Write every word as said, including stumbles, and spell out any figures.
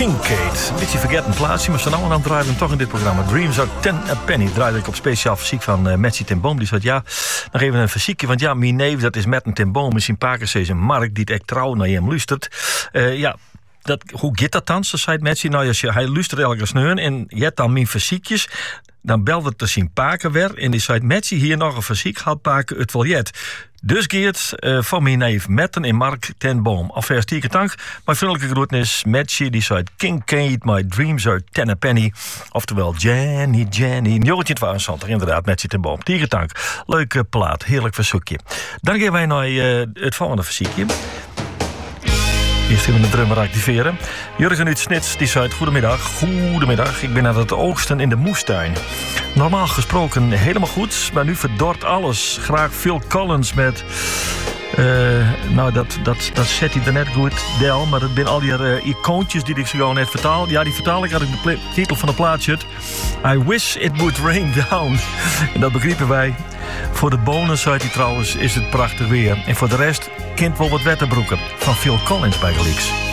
Kincaid. Een beetje vergeten plaatsje, maar zo nou en dan draaien we hem toch in dit programma. Dreams are ten a penny. Draaide ik op speciaal fysiek van uh, Metsy ten Boom. Die zei, ja, nog even een fysiekje. Want ja, mijn neef, dat is Metten ten Boom. Misschien Pakers is een Mark die het echt trouw naar hem luistert. Uh, ja, dat, hoe gaat dat dan? Zo zei Metsy. Nou, als je, hij luistert elke sneun en je hebt dan mijn fysiekjes. Dan belde het te zien Paken weer. En die zei, Metsy, hier nog een fysiek gaat Paken het wel jet. Dus Geert uh, van mijn neef Metten en Mark ten Boom. Alvast stieke dank. Mijn vriendelijke groetnis, Metsy, die zei Kincaid, my dreams are ten a penny. Oftewel Jenny, Jenny. negentien tweeëntwintig, inderdaad, Metsy ten Boom. Stieke dank. Leuke plaat, heerlijk verzoekje. Dan gaan wij naar uh, het volgende verzoekje. Eerst even de drummer activeren. Jurgen uit Snits, die zei: Goedemiddag, goedemiddag. Ik ben aan het oogsten in de moestuin. Normaal gesproken helemaal goed, maar nu verdort alles. Graag Phil Collins met... Uh, nou, dat, dat, dat zet hij er net goed, Del. Maar dat zijn al die uh, icoontjes die ik zo net vertaal. Ja, die vertaal ik uit de pla- titel van de plaatje. I wish it would rain down. En dat begrijpen wij. Voor de bonus, zei hij trouwens, is het prachtig weer. En voor de rest, kind wel wat wetterbroeken. Van Phil Collins bij gelijks.